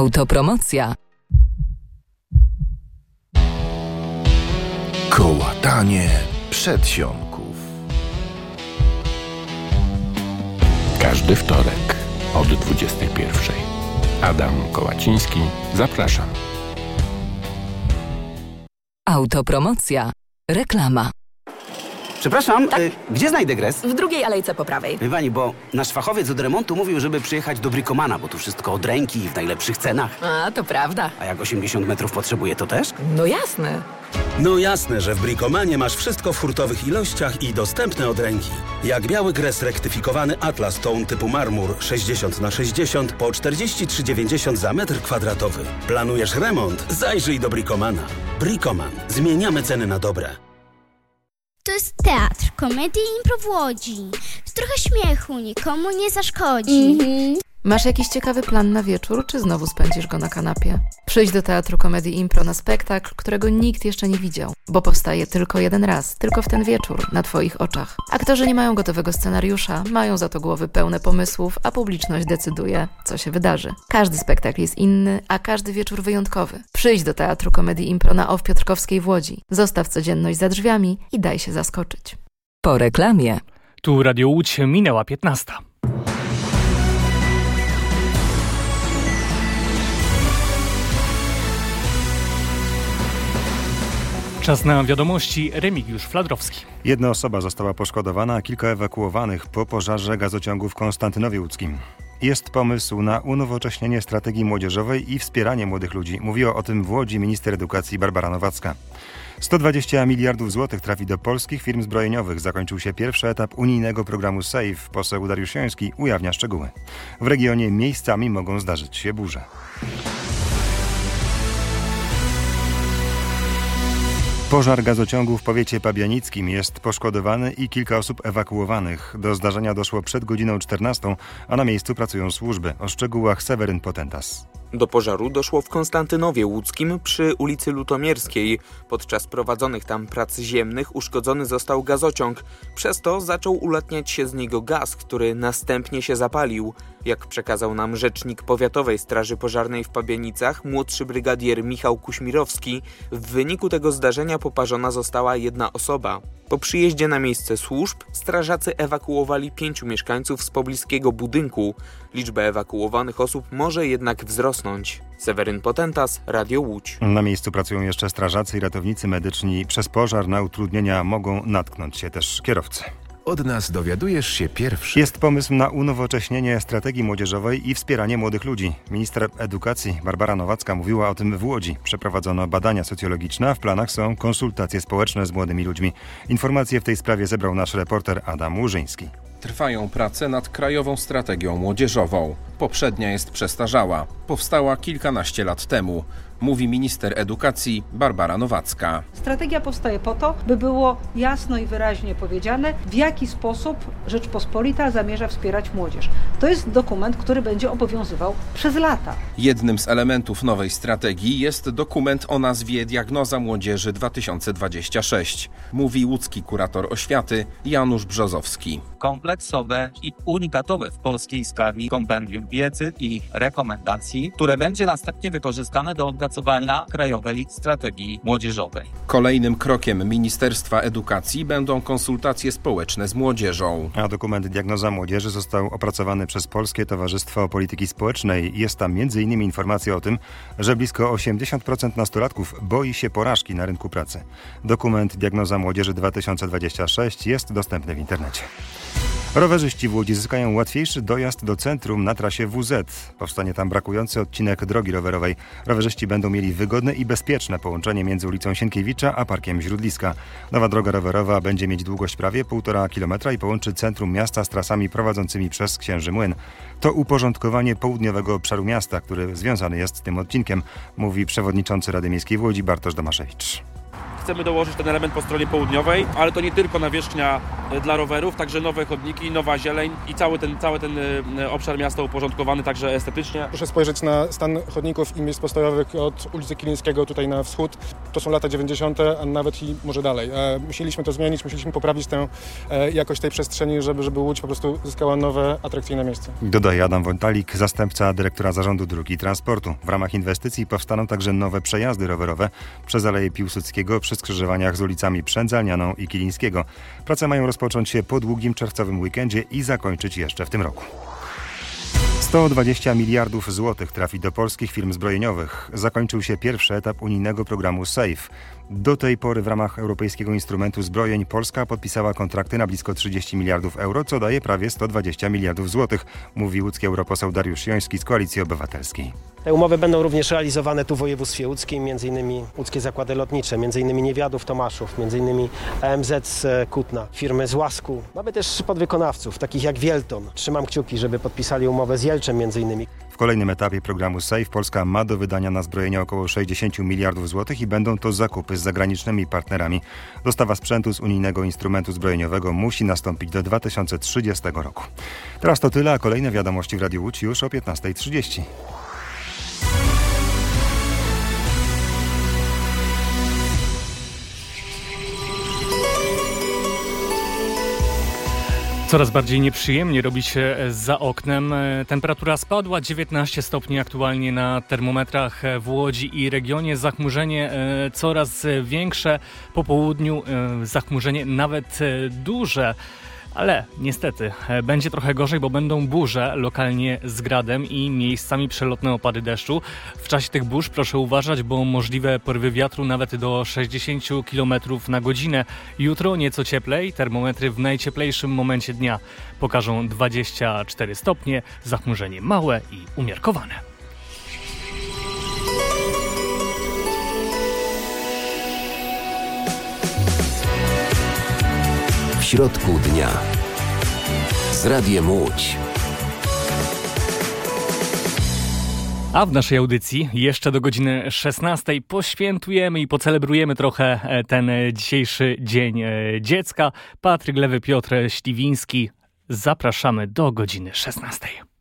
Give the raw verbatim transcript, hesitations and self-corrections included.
Autopromocja. Kołatanie przedsionków. Każdy wtorek od dwudziestej pierwszej. Adam Kołaciński, zapraszam. Autopromocja. Reklama. Przepraszam, tak? y, gdzie znajdę gres? W drugiej alejce po prawej. Wie pani, bo nasz fachowiec od remontu mówił, żeby przyjechać do Bricomana, bo tu wszystko od ręki i w najlepszych cenach. A, to prawda. A jak osiemdziesiąt metrów potrzebuje, to też? No jasne. No jasne, że w Bricomanie masz wszystko w hurtowych ilościach i dostępne od ręki. Jak biały gres rektyfikowany Atlas Tone typu marmur sześćdziesiąt na sześćdziesiąt po czterdzieści trzy dziewięćdziesiąt za metr kwadratowy. Planujesz remont? Zajrzyj do Bricomana. Bricoman. Zmieniamy ceny na dobre. To jest teatr, komedii i impro w Łodzi. Trochę śmiechu nikomu nie zaszkodzi. Mm-hmm. Masz jakiś ciekawy plan na wieczór, czy znowu spędzisz go na kanapie? Przyjdź do Teatru Komedii Impro na spektakl, którego nikt jeszcze nie widział, bo powstaje tylko jeden raz, tylko w ten wieczór, na Twoich oczach. Aktorzy nie mają gotowego scenariusza, mają za to głowy pełne pomysłów, a publiczność decyduje, co się wydarzy. Każdy spektakl jest inny, a każdy wieczór wyjątkowy. Przyjdź do Teatru Komedii Impro na O W Piotrkowskiej w Łodzi. Zostaw codzienność za drzwiami i daj się zaskoczyć. Po reklamie. Tu Radio Łódź, minęła piętnasta. Czas na wiadomości. Remigiusz Fladrowski. Jedna osoba została poszkodowana, a kilka ewakuowanych po pożarze gazociągu w Konstantynowie Łódzkim. Jest pomysł na unowocześnienie strategii młodzieżowej i wspieranie młodych ludzi. Mówiła o tym w Łodzi minister edukacji Barbara Nowacka. sto dwadzieścia miliardów złotych trafi do polskich firm zbrojeniowych. Zakończył się pierwszy etap unijnego programu SAFE. Poseł Dariusz Joński ujawnia szczegóły. W regionie miejscami mogą zdarzyć się burze. Pożar gazociągu w powiecie pabianickim jest poszkodowany i kilka osób ewakuowanych. Do zdarzenia doszło przed godziną czternastą, a na miejscu pracują służby. O szczegółach Seweryn Potentas. Do pożaru doszło w Konstantynowie Łódzkim przy ulicy Lutomierskiej. Podczas prowadzonych tam prac ziemnych uszkodzony został gazociąg. Przez to zaczął ulatniać się z niego gaz, który następnie się zapalił. Jak przekazał nam rzecznik Powiatowej Straży Pożarnej w Pabianicach, młodszy brygadier Michał Kuśmirowski, w wyniku tego zdarzenia poparzona została jedna osoba. Po przyjeździe na miejsce służb strażacy ewakuowali pięciu mieszkańców z pobliskiego budynku. Liczba ewakuowanych osób może jednak wzrosnąć. Seweryn Potentas, Radio Łódź. Na miejscu pracują jeszcze strażacy i ratownicy medyczni. Przez pożar na utrudnienia mogą natknąć się też kierowcy. Od nas dowiadujesz się pierwszy. Jest pomysł na unowocześnienie strategii młodzieżowej i wspieranie młodych ludzi. Minister edukacji Barbara Nowacka mówiła o tym w Łodzi. Przeprowadzono badania socjologiczne, a w planach są konsultacje społeczne z młodymi ludźmi. Informacje w tej sprawie zebrał nasz reporter Adam Łużyński. Trwają prace nad krajową strategią młodzieżową. Poprzednia jest przestarzała. Powstała kilkanaście lat temu. Mówi minister edukacji Barbara Nowacka. Strategia powstaje po to, by było jasno i wyraźnie powiedziane, w jaki sposób Rzeczpospolita zamierza wspierać młodzież. To jest dokument, który będzie obowiązywał przez lata. Jednym z elementów nowej strategii jest dokument o nazwie Diagnoza Młodzieży dwa tysiące dwadzieścia sześć. Mówi łódzki kurator oświaty Janusz Brzozowski. Kompleksowe i unikatowe w polskiej skali kompendium wiedzy i rekomendacji, które będzie następnie wykorzystane do opracowania krajowej strategii młodzieżowej. Kolejnym krokiem Ministerstwa Edukacji będą konsultacje społeczne z młodzieżą. A dokument Diagnoza Młodzieży został opracowany przez Polskie Towarzystwo Polityki Społecznej. Jest tam między innymi informacja o tym, że blisko osiemdziesiąt procent nastolatków boi się porażki na rynku pracy. Dokument Diagnoza Młodzieży dwa tysiące dwadzieścia sześć jest dostępny w internecie. Rowerzyści w Łodzi zyskają łatwiejszy dojazd do centrum na trasie W Z. Powstanie tam brakujący odcinek drogi rowerowej. Rowerzyści będą mieli wygodne i bezpieczne połączenie między ulicą Sienkiewicza a Parkiem Źródliska. Nowa droga rowerowa będzie mieć długość prawie półtora kilometra i połączy centrum miasta z trasami prowadzącymi przez Księży Młyn. To uporządkowanie południowego obszaru miasta, który związany jest z tym odcinkiem, mówi przewodniczący Rady Miejskiej w Łodzi Bartosz Domaszewicz. chcemy dołożyć ten element po stronie południowej, ale to nie tylko nawierzchnia dla rowerów, także nowe chodniki, nowa zieleń i cały ten, cały ten obszar miasta uporządkowany także estetycznie. Proszę spojrzeć na stan chodników i miejsc postojowych od ulicy Kilińskiego tutaj na wschód. To są lata dziewięćdziesiąte, a nawet i może dalej. Musieliśmy to zmienić, musieliśmy poprawić tę jakość tej przestrzeni, żeby, żeby Łódź po prostu zyskała nowe, atrakcyjne miejsce. Dodaje Adam Wątalik, zastępca dyrektora Zarządu Dróg i Transportu. W ramach inwestycji powstaną także nowe przejazdy rowerowe przez Aleję Piłsudskiego przy skrzyżowaniach z ulicami Przędzalnianą i Kilińskiego. Prace mają rozpocząć się po długim czerwcowym weekendzie i zakończyć jeszcze w tym roku. sto dwadzieścia miliardów złotych trafi do polskich firm zbrojeniowych. Zakończył się pierwszy etap unijnego programu SAFE. Do tej pory w ramach Europejskiego Instrumentu Zbrojeń Polska podpisała kontrakty na blisko trzydzieści miliardów euro, co daje prawie sto dwadzieścia miliardów złotych, mówi łódzki europoseł Dariusz Joński z Koalicji Obywatelskiej. Te umowy będą również realizowane tu w województwie łódzkim, m.in. Łódzkie Zakłady Lotnicze, m.in. Niewiadów Tomaszów, m.in. A M Z z Kutna, firmy z Łasku. Mamy też podwykonawców, takich jak Wielton. Trzymam kciuki, żeby podpisali umowę z Jelczem m.in. W kolejnym etapie programu SAFE Polska ma do wydania na zbrojenia około sześćdziesiąt miliardów złotych i będą to zakupy z zagranicznymi partnerami. Dostawa sprzętu z unijnego instrumentu zbrojeniowego musi nastąpić do dwa tysiące trzydziestego roku. Teraz to tyle, a kolejne wiadomości w Radiu Łódź już o piętnasta trzydzieści. Coraz bardziej nieprzyjemnie robi się za oknem. Temperatura spadła, dziewiętnaście stopni aktualnie na termometrach w Łodzi i regionie. Zachmurzenie coraz większe, po południu zachmurzenie nawet duże. Ale niestety będzie trochę gorzej, bo będą burze lokalnie z gradem i miejscami przelotne opady deszczu. W czasie tych burz proszę uważać, bo możliwe porywy wiatru nawet do sześćdziesiąt kilometrów na godzinę. Jutro nieco cieplej, termometry w najcieplejszym momencie dnia pokażą dwadzieścia cztery stopnie, zachmurzenie małe i umiarkowane. W środku dnia z Radiem Łódź. A w naszej audycji jeszcze do godziny szesnastej poświętujemy i pocelebrujemy trochę ten dzisiejszy Dzień Dziecka. Patryk Lewy, Piotr Śliwiński. Zapraszamy do godziny szesnastej.